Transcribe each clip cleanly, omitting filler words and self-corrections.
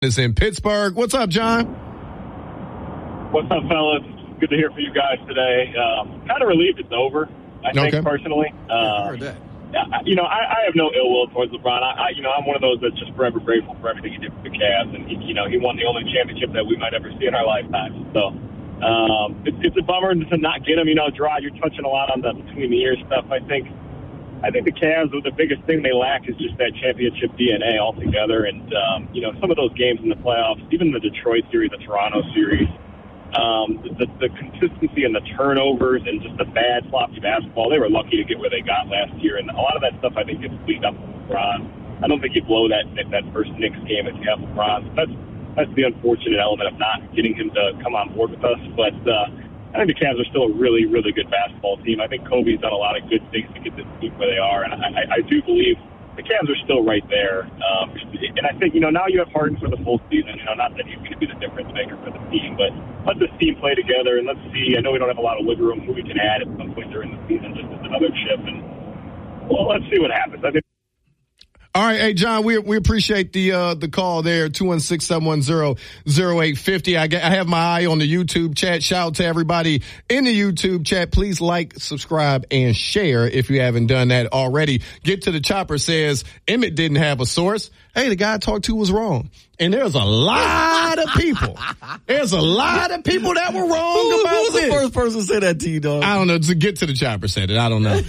is in Pittsburgh. What's up, John? What's up, fellas? Good to hear from you guys today. Kind of relieved it's over, I think, personally. I heard that. I have no ill will towards LeBron. I'm one of those that's just forever grateful for everything he did for the Cavs, and he won the only championship that we might ever see in our lifetime. So it's a bummer to not get him. Gerard, you're touching a lot on the between the ears stuff. I think the Cavs, the biggest thing they lack is just that championship DNA altogether. And some of those games in the playoffs, even the Detroit series, the Toronto series. The consistency and the turnovers and just the bad sloppy basketball, they were lucky to get where they got last year. And a lot of that stuff, I think, gets cleaned up with LeBron. I don't think you blow that first Knicks game if you have LeBron. That's the unfortunate element of not getting him to come on board with us. But I think the Cavs are still a really, really good basketball team. I think Kobe's done a lot of good things to get this team where they are. And I do believe the Cavs are still right there. And I think, now you have Harden for the full season. Not that he's going to be the difference maker for the team, but let this team play together and let's see. I know we don't have a lot of wiggle room who we can add at some point during the season just as another chip. And, let's see what happens. I think. All right, hey, John, we appreciate the call there, 216-710-0850. I have my eye on the YouTube chat. Shout out to everybody in the YouTube chat. Please like, subscribe, and share if you haven't done that already. Get to the Chopper says, Emmett didn't have a source. Hey, the guy I talked to was wrong. And there's a lot of people. There's a lot of people that were wrong about this. Who was the first person to say that to you, dog? I don't know. To get to the Chopper said it. I don't know.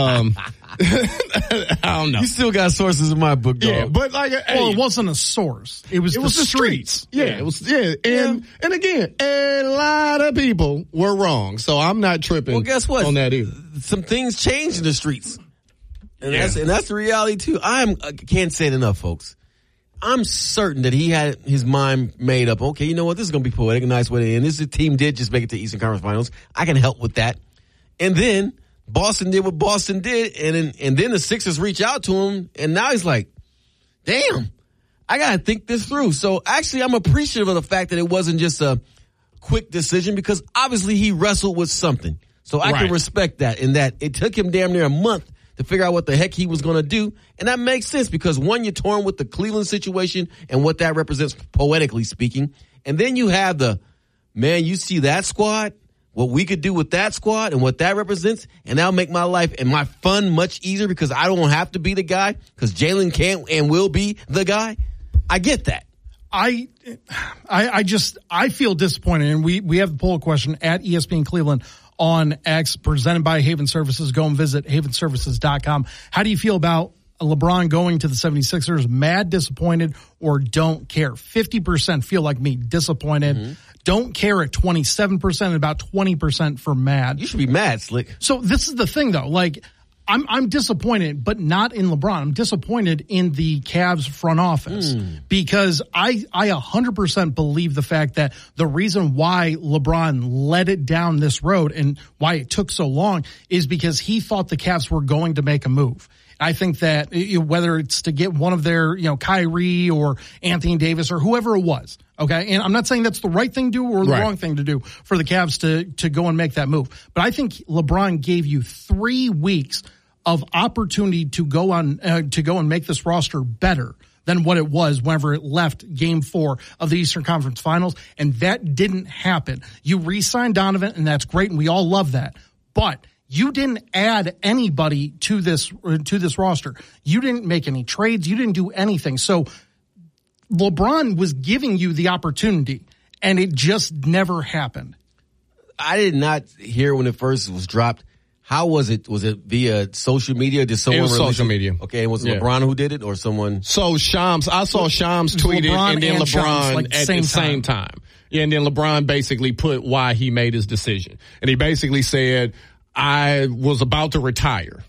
I don't know. You still got sources in my book, dog. Yeah, but it wasn't a source. It was the streets. Yeah, it was. Yeah, and again, a lot of people were wrong. So I'm not tripping. Well, guess what? On that either. Some things changed in the streets, and that's the reality too. I can't say it enough, folks. I'm certain that he had his mind made up. Okay, you know what? This is going to be poetic, a nice way to end. This team did just make it to the Eastern Conference Finals. I can help with that. And then Boston did what Boston did, and then the Sixers reach out to him, and now he's like, damn, I got to think this through. So actually, I'm appreciative of the fact that it wasn't just a quick decision because obviously he wrestled with something. So I can respect that in that it took him damn near a month to figure out what the heck he was going to do. And that makes sense because, one, you're torn with the Cleveland situation and what that represents poetically speaking. And then you have you see that squad, what we could do with that squad and what that represents, and that'll make my life and my fun much easier because I don't have to be the guy because Jalen can and will be the guy. I get that. I feel disappointed, and we have the poll question at ESPN Cleveland on X, presented by Haven Services. Go and visit havenservices.com. How do you feel about LeBron going to the 76ers? Mad, disappointed, or don't care? 50% feel like me, disappointed. Mm-hmm. Don't care at 27%, and about 20% for mad. You should be mad, Slick. So this is the thing, though. I'm disappointed, but not in LeBron. I'm disappointed in the Cavs front office because I 100% believe the fact that the reason why LeBron led it down this road and why it took so long is because he thought the Cavs were going to make a move. I think that whether it's to get one of their, Kyrie or Anthony Davis or whoever it was, okay? And I'm not saying that's the right thing to do or the wrong thing to do for the Cavs to go and make that move. But I think LeBron gave you 3 weeks of opportunity to go and make this roster better than what it was whenever it left Game 4 of the Eastern Conference Finals, and that didn't happen. You re-signed Donovan, and that's great, and we all love that. But you didn't add anybody to this roster. You didn't make any trades. You didn't do anything. So LeBron was giving you the opportunity, and it just never happened. I did not hear when it first was dropped. How was it? Was it via social media? Did someone? It was social media. Okay, and was it LeBron who did it or someone? So Shams, I saw Shams tweet it, and then LeBron at the same time. Yeah, and then LeBron basically put why he made his decision. And he basically said, I was about to retire.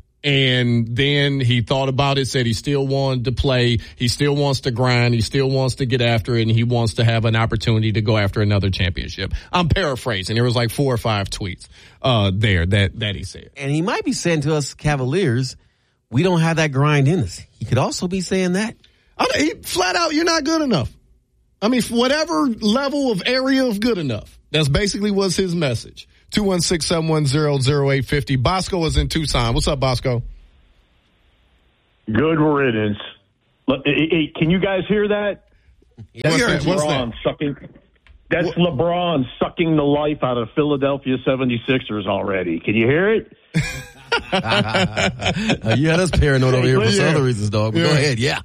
And then he thought about it, said he still wanted to play. He still wants to grind. He still wants to get after it. And he wants to have an opportunity to go after another championship. I'm paraphrasing. There was like 4 or 5 tweets there that he said. And he might be saying to us Cavaliers, we don't have that grind in us. He could also be saying that. Flat out, you're not good enough. I mean, whatever level of area of good enough. That's basically was his message. 216-710-0850. Bosco is in Tucson. What's up, Bosco? Good riddance. Hey, can you guys hear that? That's LeBron sucking. That's LeBron sucking the life out of Philadelphia 76ers already. Can you hear it? Yeah, that's paranoid over here for some other reasons, dog. But go ahead, yeah.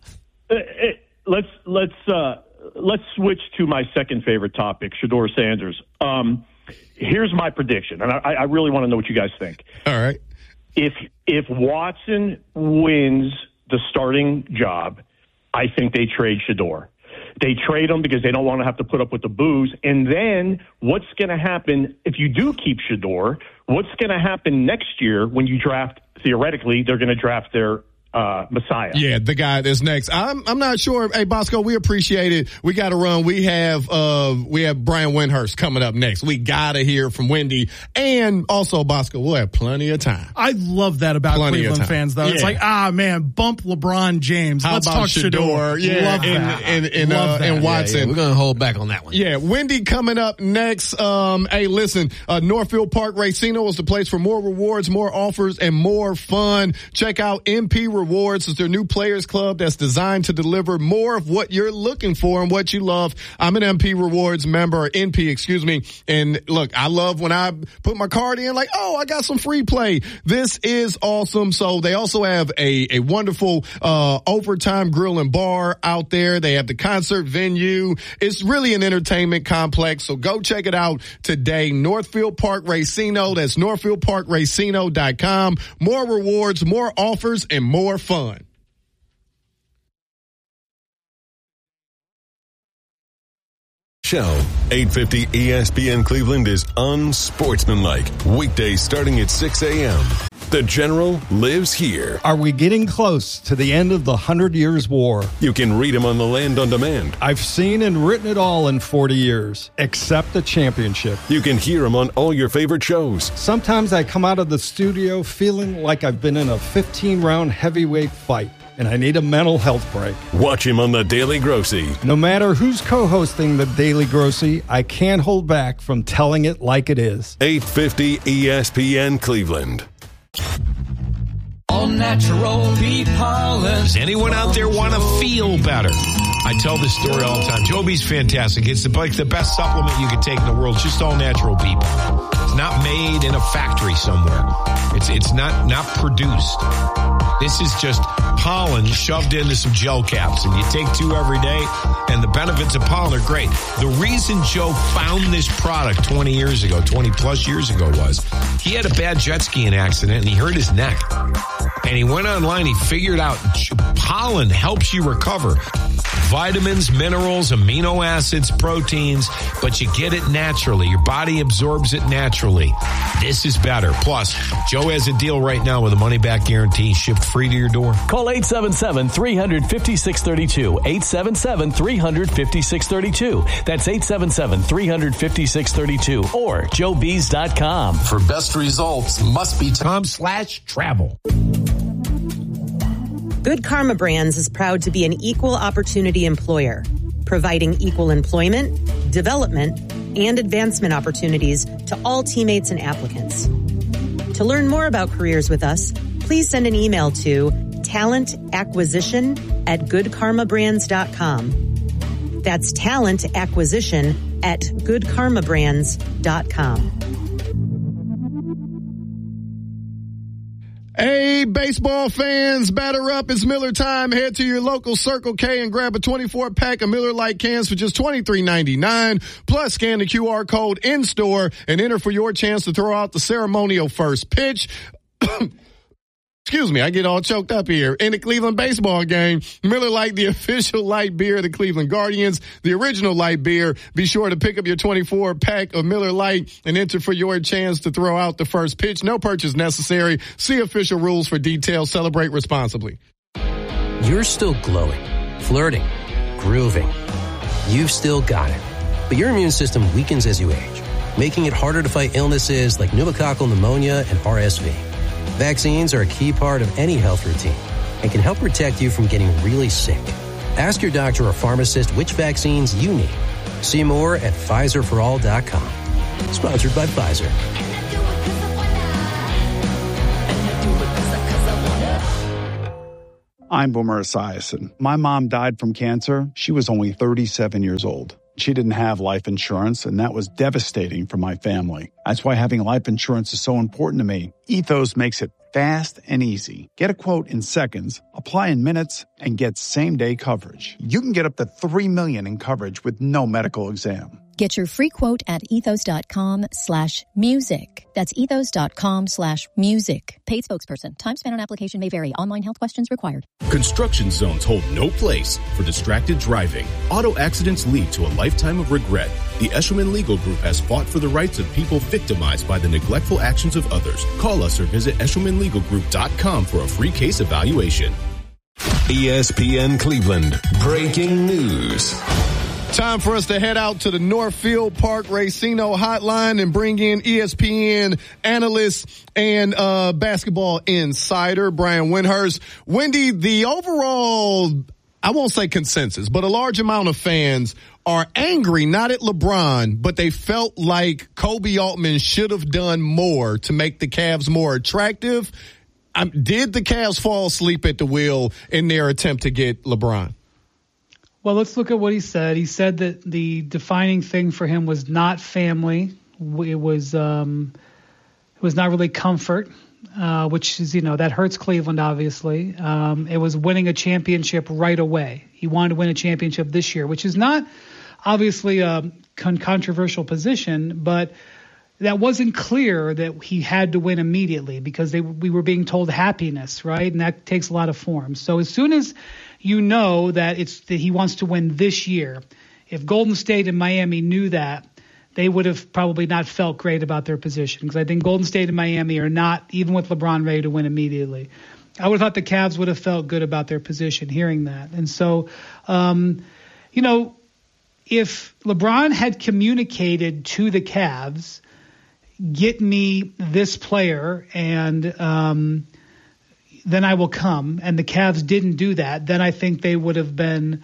Let's switch to my second favorite topic, Shedeur Sanders. Here's my prediction, and I really want to know what you guys think. All right. If Watson wins the starting job, I think they trade Shedeur. They trade him because they don't want to have to put up with the boos. And then what's going to happen if you do keep Shedeur? What's going to happen next year when you draft? Theoretically, they're going to draft their Messiah. Yeah, the guy that's next. I'm not sure. Hey, Bosco, we appreciate it. We got to run. We have Brian Windhurst coming up next. We got to hear from Wendy. And also, Bosco, we'll have plenty of time. I love that about Cleveland fans, though. Yeah. It's like, man, bump LeBron James. Let's talk Shedeur. Yeah, love that. And Watson. Yeah, we're going to hold back on that one. Yeah, Wendy coming up next. Hey, listen, Northfield Park Racino is the place for more rewards, more offers, and more fun. Check out MP Rewards is their new players club that's designed to deliver more of what you're looking for and what you love. I'm an MP Rewards member, or NP, excuse me. And look, I love when I put my card in, like, I got some free play. This is awesome. So they also have a wonderful, overtime grill and bar out there. They have the concert venue. It's really an entertainment complex. So go check it out today. Northfield Park Racino. That's northfieldparkracino.com. More rewards, more offers, and more fun. Show 850 ESPN Cleveland is unsportsmanlike. Weekdays starting at 6 a.m. The General lives here. Are we getting close to the end of the 100 Years' War? You can read him on the Land on Demand. I've seen and written it all in 40 years, except the championship. You can hear him on all your favorite shows. Sometimes I come out of the studio feeling like I've been in a 15-round heavyweight fight, and I need a mental health break. Watch him on The Daily Grossy. No matter who's co-hosting The Daily Grossy, I can't hold back from telling it like it is. 850 ESPN Cleveland. All natural bee pollen. Does anyone out there want to feel better? I tell this story all the time. Joe Bee's fantastic. It's like the best supplement you can take in the world. It's just all natural bee pollen. It's not made in a factory somewhere. It's not produced. This is just pollen shoved into some gel caps, and you take 2 every day, and the benefits of pollen are great. The reason Joe found this product 20 plus years ago, was he had a bad jet skiing accident, and he hurt his neck. And he went online, he figured out pollen helps you recover. Vitamins, minerals, amino acids, proteins, but you get it naturally. Your body absorbs it naturally. This is better. Plus, Joe has a deal right now with a money-back guarantee shipped free to your door. Call 877-300-5632. 877-300-5632. That's 877-300-5632 or joebees.com. For best results, must be .com/travel. Good Karma Brands is proud to be an equal opportunity employer, providing equal employment, development, and advancement opportunities to all teammates and applicants. To learn more about careers with us, please send an email to talentacquisition@goodkarmabrands.com. That's talentacquisition@goodkarmabrands.com. Hey, baseball fans, batter up. It's Miller time. Head to your local Circle K and grab a 24-pack of Miller Lite cans for just $23.99. Plus, scan the QR code in-store and enter for your chance to throw out the ceremonial first pitch. Excuse me, I get all choked up here. In the Cleveland baseball game, Miller Lite, the official light beer of the Cleveland Guardians, the original light beer. Be sure to pick up your 24-pack of Miller Lite and enter for your chance to throw out the first pitch. No purchase necessary. See official rules for details. Celebrate responsibly. You're still glowing, flirting, grooving. You've still got it. But your immune system weakens as you age, making it harder to fight illnesses like pneumococcal pneumonia and RSV. Vaccines are a key part of any health routine and can help protect you from getting really sick. Ask your doctor or pharmacist which vaccines you need. See more at PfizerForAll.com. Sponsored by Pfizer. I'm Boomer Esiason. My mom died from cancer. She was only 37 years old. She didn't have life insurance, and that was devastating for my family. That's why having life insurance is so important to me. Ethos makes it fast and easy. Get a quote in seconds, apply in minutes, and get same-day coverage. You can get up to $3 million in coverage with no medical exam. Get your free quote at ethos.com/music. That's ethos.com/music. Paid spokesperson. Time spent on application may vary. Online health questions required. Construction zones hold no place for distracted driving. Auto accidents lead to a lifetime of regret. The Eshelman Legal Group has fought for the rights of people victimized by the neglectful actions of others. Call us or visit EshelmanLegalGroup.com for a free case evaluation. ESPN Cleveland. Breaking news. Time for us to head out to the Northfield Park Racino hotline and bring in ESPN analyst and basketball insider Brian Windhorst. Wendy, the overall, I won't say consensus, but a large amount of fans are angry, not at LeBron, but they felt like Koby Altman should have done more to make the Cavs more attractive. Did the Cavs fall asleep at the wheel in their attempt to get LeBron? Well, let's look at what he said. He said that the defining thing for him was not family. It was not really comfort, which is, that hurts Cleveland, obviously. It was winning a championship right away. He wanted to win a championship this year, which is not obviously a controversial position, but that wasn't clear that he had to win immediately because we were being told happiness, right? And that takes a lot of forms. So as soon as you know that he wants to win this year, if Golden State and Miami knew that, they would have probably not felt great about their position because I think Golden State and Miami are not, even with LeBron ready to win immediately. I would have thought the Cavs would have felt good about their position hearing that. And so, if LeBron had communicated to the Cavs, get me this player and then I will come, and the Cavs didn't do that, then I think they would have gotten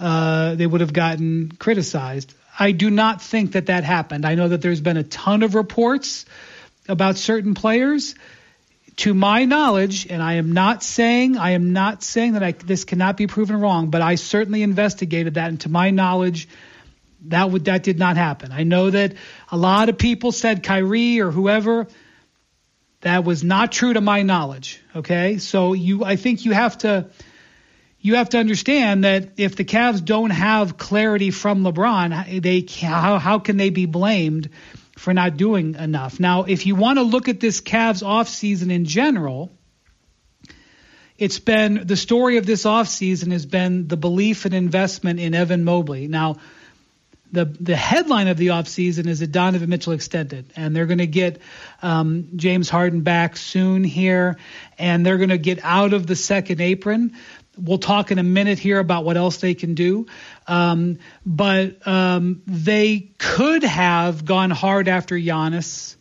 criticized. I do not think that happened. I know that there's been a ton of reports about certain players. To my knowledge, and I am not saying that this cannot be proven wrong, but I certainly investigated that, and to my knowledge, that did not happen. I know that a lot of people said Kyrie or whoever. That was not true to my knowledge. Okay, so I think you have to understand that if the Cavs don't have clarity from LeBron, how can they be blamed for not doing enough? Now, if you want to look at this Cavs offseason in general, it's been the story of this offseason has been the belief and investment in Evan Mobley. Now, the headline of the offseason is that Donovan Mitchell extended, and they're going to get James Harden back soon here, and they're going to get out of the second apron. We'll talk in a minute here about what else they can do. But they could have gone hard after Giannis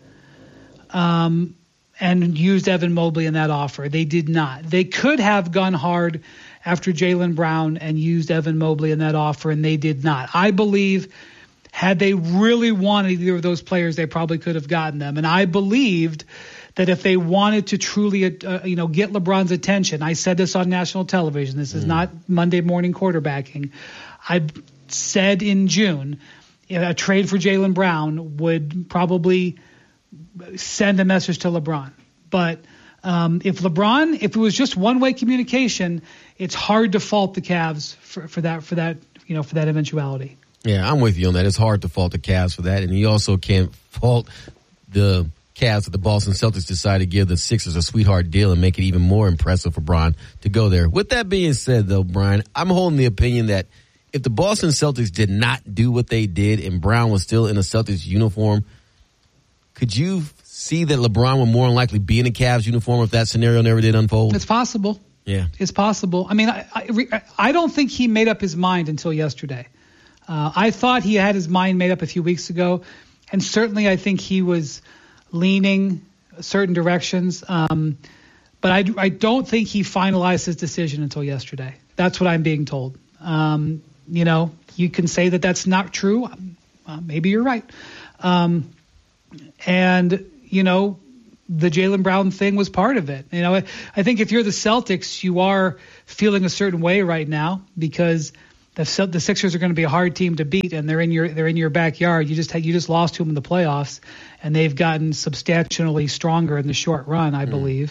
and used Evan Mobley in that offer. They did not. They could have gone hard after Jaylen Brown and used Evan Mobley in that offer, and they did not. I believe had they really wanted either of those players, they probably could have gotten them. And I believed that if they wanted to truly, get LeBron's attention, I said this on national television. This is not Monday morning quarterbacking. I said in June, a trade for Jaylen Brown would probably send a message to LeBron. But if it was just one-way communication, it's hard to fault the Cavs for that eventuality. Yeah, I'm with you on that. It's hard to fault the Cavs for that, and you also can't fault the Cavs that the Boston Celtics decided to give the Sixers a sweetheart deal and make it even more impressive for Bron to go there. With that being said, though, Brian, I'm holding the opinion that if the Boston Celtics did not do what they did and Brown was still in a Celtics uniform, could you see that LeBron would more than likely be in a Cavs uniform if that scenario never did unfold? It's possible. Yeah. It's possible. I mean, I don't think he made up his mind until yesterday. I thought he had his mind made up a few weeks ago, and certainly I think he was leaning certain directions. But I don't think he finalized his decision until yesterday. That's what I'm being told. You can say that that's not true. Maybe you're right. the Jaylen Brown thing was part of it. I think if you're the Celtics, you are feeling a certain way right now because the Sixers are going to be a hard team to beat, and they're in your backyard. You just lost to them in the playoffs, and they've gotten substantially stronger in the short run, I believe.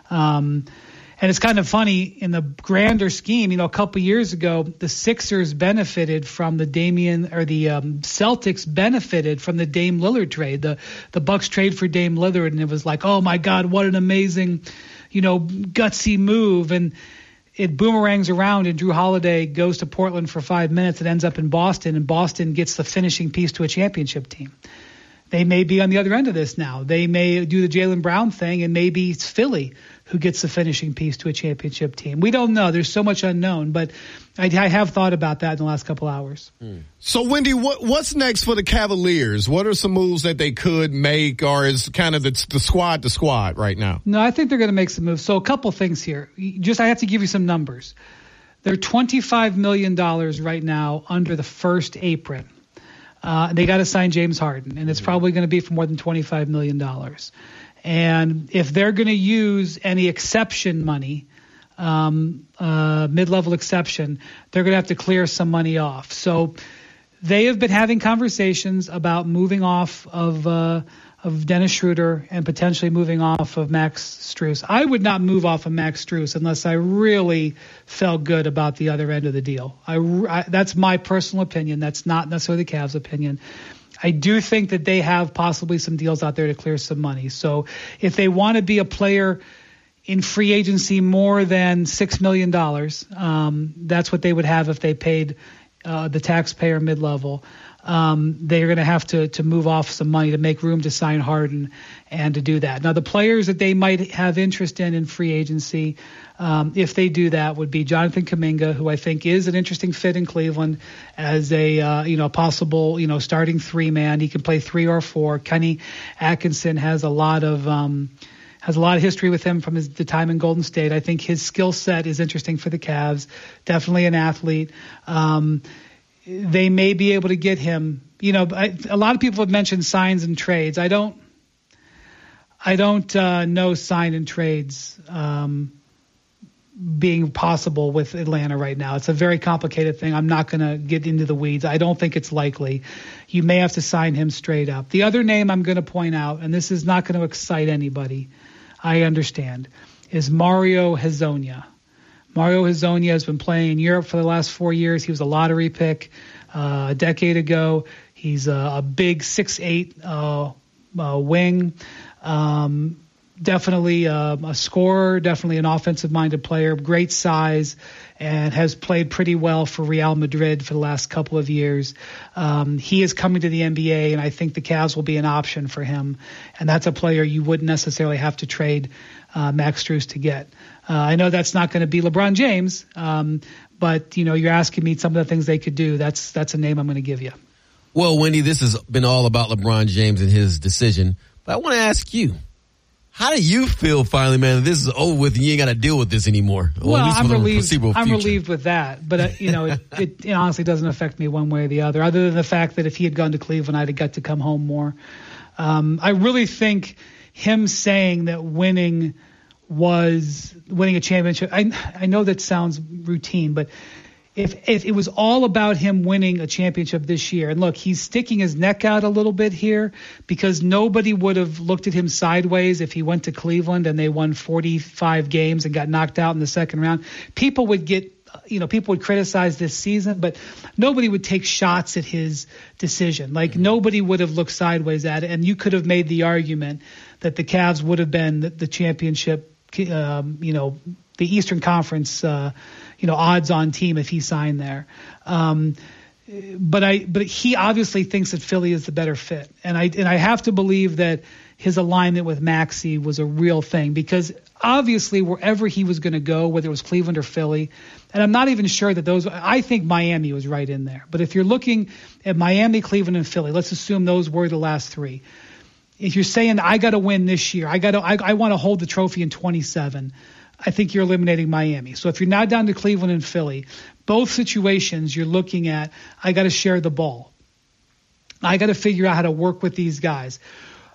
And it's kind of funny in the grander scheme. A couple years ago, the Sixers benefited from the Celtics benefited from the Dame Lillard trade. The Bucks trade for Dame Lillard, and it was like, oh my God, what an amazing, gutsy move. And it boomerangs around, and Drew Holiday goes to Portland for 5 minutes and ends up in Boston, and Boston gets the finishing piece to a championship team. They may be on the other end of this now. They may do the Jaylen Brown thing, and maybe it's Philly who gets the finishing piece to a championship team. We don't know. There's so much unknown, but I have thought about that in the last couple hours. So, Wendy, what's next for the Cavaliers? What are some moves that they could make, or is kind of the squad right now? No, I think they're going to make some moves. So a couple things here. I have to give you some numbers. They're $25 million right now under the first apron. They got to sign James Harden, and it's probably going to be for more than $25 million. And if they're going to use any exception money, mid-level exception, they're going to have to clear some money off. So they have been having conversations about moving off of Dennis Schroeder and potentially moving off of Max Strus. I would not move off of Max Strus unless I really felt good about the other end of the deal. That's my personal opinion. That's not necessarily the Cavs' opinion. I do think that they have possibly some deals out there to clear some money. So if they want to be a player in free agency more than $6 million, that's what they would have if they paid the taxpayer mid-level. They're going to have to move off some money to make room to sign Harden and to do that. Now, the players that they might have interest in free agency, if they do that, would be Jonathan Kuminga, who I think is an interesting fit in Cleveland as a possible starting three-man. He can play 3 or 4. Kenny Atkinson has a lot of history with him from the time in Golden State. I think his skill set is interesting for the Cavs. Definitely an athlete. They may be able to get him. A lot of people have mentioned signs and trades. I don't know sign and trades being possible with Atlanta right now. It's a very complicated thing. I'm not going to get into the weeds. I don't think it's likely. You may have to sign him straight up. The other name I'm going to point out, and this is not going to excite anybody, I understand, is Mario Hezonja. Mario Hezonja has been playing in Europe for the last 4 years. He was a lottery pick a decade ago. He's a big 6'8" wing. Definitely a scorer, definitely an offensive-minded player, great size, and has played pretty well for Real Madrid for the last couple of years. He is coming to the NBA, and I think the Cavs will be an option for him. And that's a player you wouldn't necessarily have to trade Max Strus to get. I know that's not going to be LeBron James, but you're asking me some of the things they could do. That's a name I'm going to give you. Well, Wendy, this has been all about LeBron James and his decision, but I want to ask you, how do you feel finally, man, that this is over with and you ain't got to deal with this anymore? Well, I'm relieved with that, but it honestly doesn't affect me one way or the other than the fact that if he had gone to Cleveland, I'd have got to come home more. I really think him saying that winning a championship, I know that sounds routine, but if it was all about him winning a championship this year, and look, he's sticking his neck out a little bit here because nobody would have looked at him sideways if he went to Cleveland and they won 45 games and got knocked out in the second round. People would criticize this season, but nobody would take shots at his decision. Like nobody would have looked sideways at it, and you could have made the argument that the Cavs would have been the championship, the Eastern Conference, odds-on team if he signed there. But he obviously thinks that Philly is the better fit, and I have to believe that his alignment with Maxey was a real thing because obviously wherever he was going to go, whether it was Cleveland or Philly, and I'm not even sure that I think Miami was right in there. But if you're looking at Miami, Cleveland, and Philly, let's assume those were the last three. If you're saying I got to win this year, I want to hold the trophy in 27. I think you're eliminating Miami. So if you're now down to Cleveland and Philly, both situations you're looking at, I got to share the ball. I got to figure out how to work with these guys.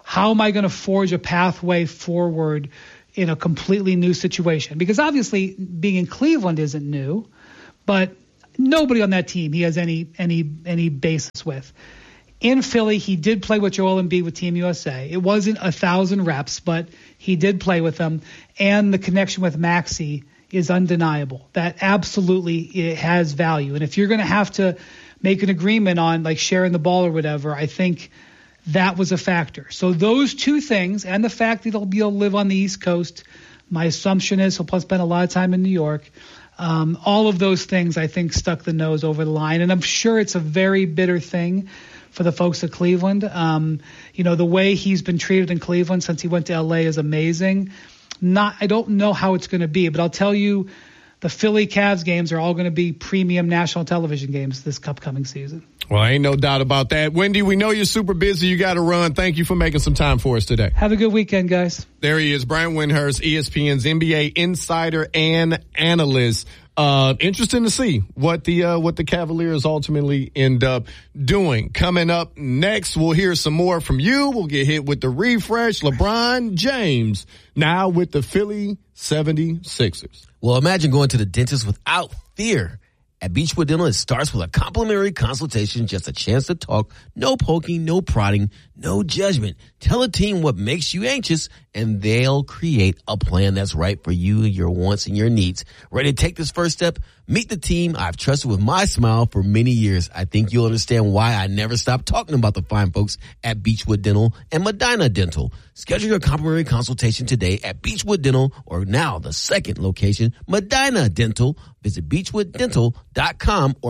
how am I going to forge a pathway forward in a completely new situation? Because obviously being in Cleveland isn't new, but nobody on that team he has any basis with. In Philly, he did play with Joel Embiid with Team USA. It wasn't 1,000 reps, but he did play with them. And the connection with Maxey is undeniable. That absolutely it has value. And if you're going to have to make an agreement on like sharing the ball or whatever, I think that was a factor. So those two things, and the fact that he'll live on the East Coast, my assumption is he'll spend a lot of time in New York. All of those things, I think, stuck the nose over the line. And I'm sure it's a very bitter thing for the folks at Cleveland. The way he's been treated in Cleveland since he went to LA is amazing. I don't know how it's going to be, but I'll tell you, the Philly Cavs games are all going to be premium national television games this upcoming season. Well, ain't no doubt about that. Wendy, we know you're super busy. You got to run. Thank you for making some time for us today. Have a good weekend, guys. There he is, Brian Windhorst, ESPN's NBA insider and analyst. Interesting to see what the Cavaliers ultimately end up doing. Coming up next, we'll hear some more from you. We'll get hit with the refresh. LeBron James now with the Philly 76ers. Well, imagine going to the dentist without fear. At Beechwood Dental, it starts with a complimentary consultation, just a chance to talk, no poking, no prodding, no judgment. Tell a team what makes you anxious, and they'll create a plan that's right for you, your wants, and your needs. Ready to take this first step? Meet the team I've trusted with my smile for many years. I think you'll understand why I never stop talking about the fine folks at Beechwood Dental and Medina Dental. Schedule your complimentary consultation today at Beechwood Dental, or now the second location, Medina Dental. Visit BeechwoodDental.com or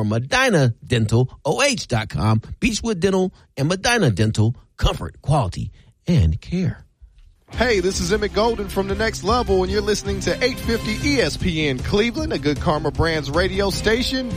MedinaDentalOH.com. Beechwood Dental and Medina Dental. Comfort, quality, and care. Hey, this is Emmett Golden from The Next Level, and you're listening to 850 ESPN Cleveland, a Good Karma Brands radio station,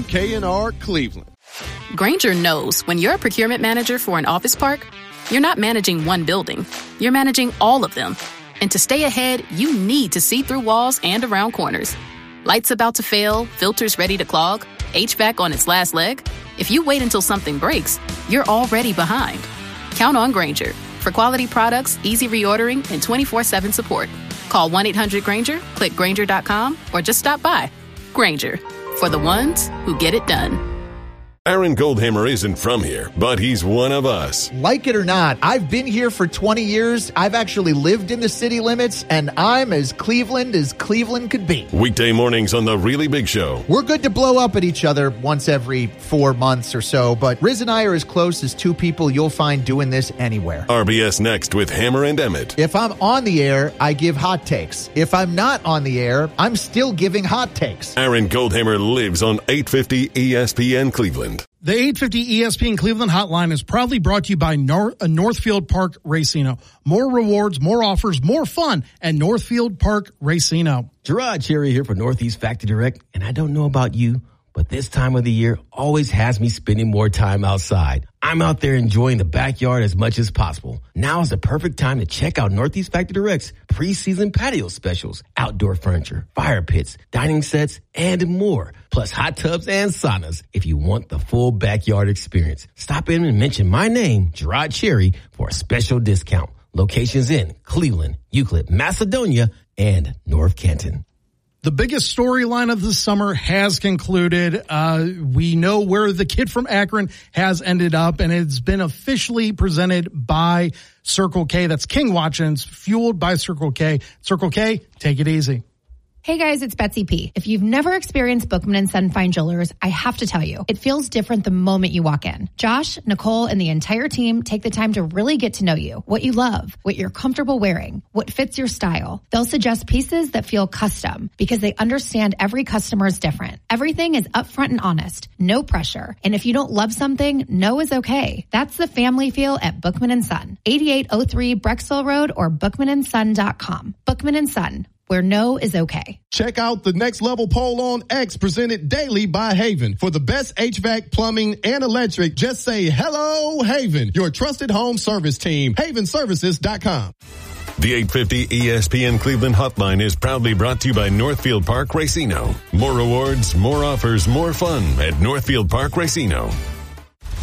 WKNR Cleveland. Grainger knows when you're a procurement manager for an office park, you're not managing one building. You're managing all of them. And to stay ahead, you need to see through walls and around corners. Lights about to fail, filters ready to clog, HVAC on its last leg. If you wait until something breaks, you're already behind. Count on Grainger for quality products, easy reordering, and 24/7 support. Call 1-800-GRAINGER, click Grainger.com, or just stop by. Grainger, for the ones who get it done. Aaron Goldhammer isn't from here, but he's one of us. Like it or not, I've been here for 20 years. I've actually lived in the city limits, and I'm as Cleveland could be. Weekday mornings on The Really Big Show. We're good to blow up at each other once every 4 months or so, but Riz and I are as close as two people you'll find doing this anywhere. RBS next with Hammer and Emmett. If I'm on the air, I give hot takes. If I'm not on the air, I'm still giving hot takes. Aaron Goldhammer lives on 850 ESPN Cleveland. The 850 ESPN Cleveland hotline is proudly brought to you by Northfield Park Racino. More rewards, more offers, more fun at Northfield Park Racino. Gerard Cherry here for Northeast Factory Direct, and I don't know about you, but this time of the year always has me spending more time outside. I'm out there enjoying the backyard as much as possible. Now is the perfect time to check out Northeast Factory Direct's preseason patio specials, outdoor furniture, fire pits, dining sets, and more. Plus hot tubs and saunas if you want the full backyard experience. Stop in and mention my name, Gerard Cherry, for a special discount. Locations in Cleveland, Euclid, Macedonia, and North Canton. The biggest storyline of the summer has concluded. We know where the kid from Akron has ended up, and it's been officially presented by Circle K. That's King Watkins, fueled by Circle K. Circle K, take it easy. Hey guys, it's Betsy P. If you've never experienced Bookman & Son Fine Jewelers, I have to tell you, it feels different the moment you walk in. Josh, Nicole, and the entire team take the time to really get to know you, what you love, what you're comfortable wearing, what fits your style. They'll suggest pieces that feel custom because they understand every customer is different. Everything is upfront and honest, no pressure. And if you don't love something, no is okay. That's the family feel at Bookman & Son, 8803 Brexville Road or bookmanandson.com. Bookman & Son, where no is okay. Check out the Next Level poll on X, presented daily by Haven. For the best HVAC, plumbing, and electric, just say hello, Haven, your trusted home service team. HavenServices.com. The 850 ESPN Cleveland hotline is proudly brought to you by Northfield Park Racino. More rewards, more offers, more fun at Northfield Park Racino.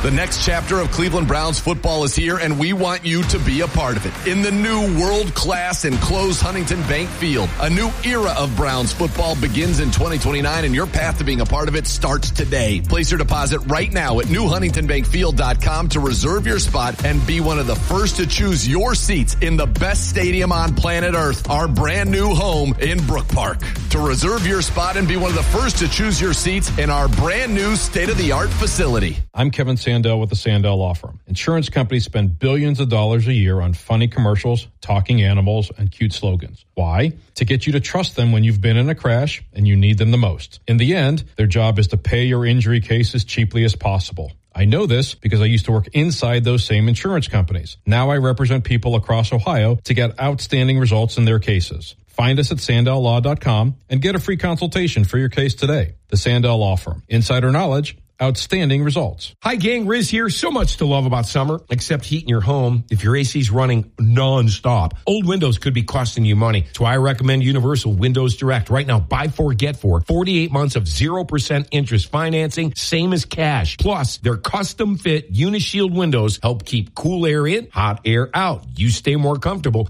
The next chapter of Cleveland Browns football is here, and we want you to be a part of it. In the new world-class enclosed Huntington Bank Field, a new era of Browns football begins in 2029, and your path to being a part of it starts today. Place your deposit right now at newhuntingtonbankfield.com to reserve your spot and be one of the first to choose your seats in the best stadium on planet Earth, our brand new home in Brook Park. To reserve your spot and be one of the first to choose your seats in our brand new state-of-the-art facility. I'm Kevin Sandell with the Sandell Law Firm. Insurance companies spend billions of dollars a year on funny commercials, talking animals, and cute slogans. Why? To get you to trust them when you've been in a crash and you need them the most. In the end, their job is to pay your injury case as cheaply as possible. I know this because I used to work inside those same insurance companies. Now I represent people across Ohio to get outstanding results in their cases. Find us at SandellLaw.com and get a free consultation for your case today. The Sandell Law Firm. Insider knowledge, outstanding results. Hi, gang. Riz here. So much to love about summer, except heating your home if your AC's running non-stop. Old windows could be costing you money. So I recommend Universal Windows Direct. Right now, buy 4, get 4. 48 months of 0% interest financing, same as cash. Plus, their custom-fit Unishield windows help keep cool air in, hot air out. You stay more comfortable.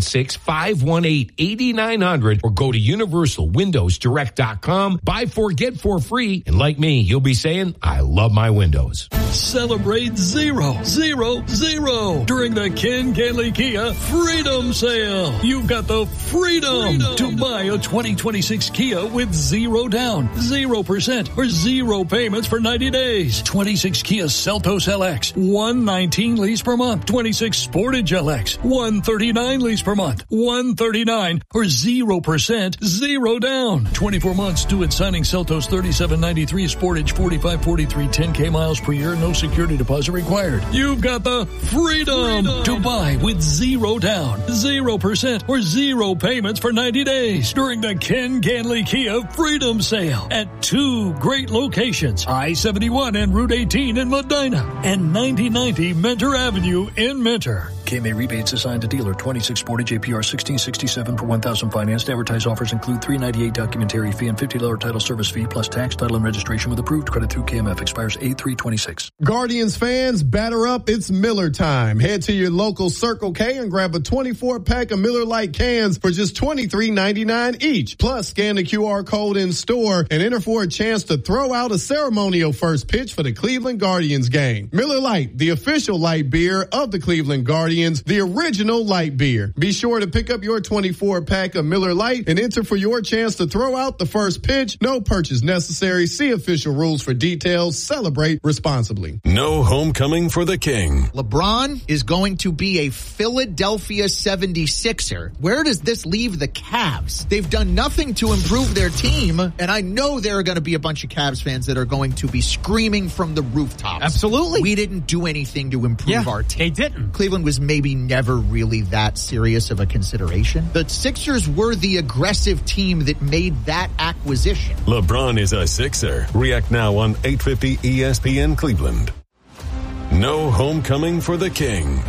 216-518-8900 or go to universalwindowsdirect.com. Buy 4, get 4 free. And like me, you'll be saying, I love my windows. Celebrate 0, 0, 0 during the Ken Ganley Kia Freedom Sale. You've got the freedom to buy a 2026 Kia with 0 down, 0% or 0 payments for 90 days. 26 Kia Seltos LX, $119 lease per month. 26 Sportage LX, $139 lease per month. $139 or 0%, 0 down. 24 months due at signing. Seltos $37.93, Sportage $45.43, 10K miles per year, no security deposit required. You've got the freedom to buy with 0 down, 0% or 0 payments for 90 days during the Ken Ganley Kia Freedom Sale at 2 great locations, I-71 and Route 18 in Medina and 9090 Mentor Avenue in Mentor. KMA rebates assigned to dealer. 26 Sportage APR $1667 per 1,000 financed. Advertised offers include $398 documentary fee and $50 title service fee plus tax, title, and registration with approved credit through KMF. Expires 8/3/26. Guardians fans, batter up. It's Miller time. Head to your local Circle K and grab a 24-pack of Miller Lite cans for just $23.99 each. Plus, scan the QR code in store and enter for a chance to throw out a ceremonial first pitch for the Cleveland Guardians game. Miller Lite, the official light beer of the Cleveland Guardians, the original light beer. Be sure to pick up your 24-pack of Miller Lite and enter for your chance to throw out the first pitch. No purchase necessary. See official rules for details. Celebrate responsibly. No homecoming for the King. LeBron is going to be a Philadelphia 76er. Where does this leave the Cavs? They've done nothing to improve their team, and I know there are going to be a bunch of Cavs fans that are going to be screaming from the rooftops. Absolutely. We didn't do anything to improve our team. They didn't. Cleveland was maybe never really that serious of a consideration. The Sixers were the aggressive team that made that acquisition. LeBron is a Sixer. React now on 850 ESPN Cleveland. No homecoming for the King.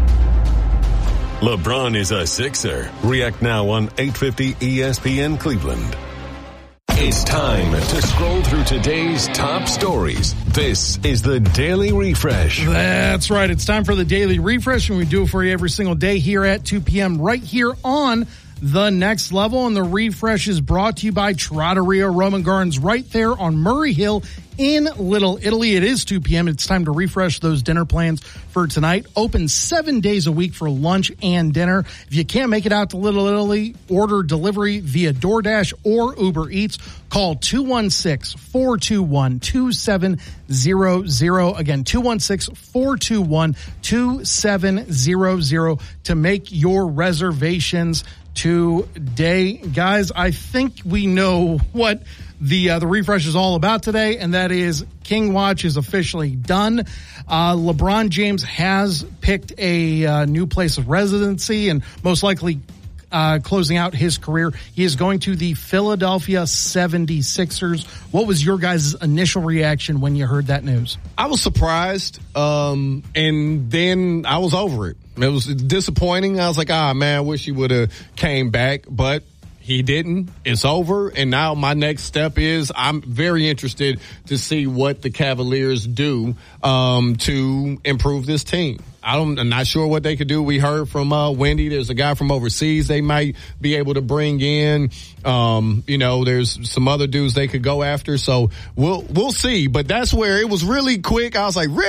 LeBron is a Sixer. React now on 850 ESPN Cleveland. It's time to scroll through today's top stories. This is the Daily Refresh. That's right. It's time for the Daily Refresh, and we do it for you every single day here at 2 p.m. right here on The Next Level. And the Refresh is brought to you by Trattoria Roman Gardens right there on Murray Hill in Little Italy. It is 2 p.m. It's time to refresh those dinner plans for tonight. Open 7 days a week for lunch and dinner. If you can't make it out to Little Italy, order delivery via DoorDash or Uber Eats. Call 216-421-2700. Again, 216-421-2700 to make your reservations today. Guys, I think we know what the refresh is all about today, and that is King Watch is officially done. LeBron James has picked a new place of residency and most likely closing out his career. He is going to the Philadelphia 76ers. What was your guys' initial reaction when you heard that news? I was surprised, and then I was over it. It was disappointing. I was like, man, I wish he would have came back, but He didn't. It's over. And now my next step is I'm very interested to see what the Cavaliers do to improve this team. I'm not sure what they could do. We heard from Wendy. There's a guy from overseas they might be able to bring in. There's some other dudes they could go after. So we'll see. But that's where it was really quick. I was like, really?